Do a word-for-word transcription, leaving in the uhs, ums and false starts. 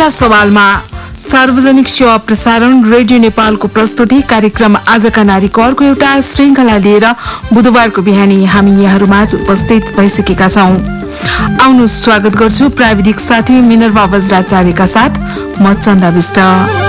पहिला सवालमा सार्वजनिक सेवा प्रसारण रेडियो नेपालको प्रस्तुति कार्यक्रम आजका नारीको अर्को एउटा श्रृंखला लिएर बुधबारको बिहानी हामी यहाँहरूमाझ उपस्थित भइसकेका छौं। आउनु स्वागत गर्छु प्राविधिक साथी मिनर्वा वज्राचार्यका साथ म चन्दा विष्ट।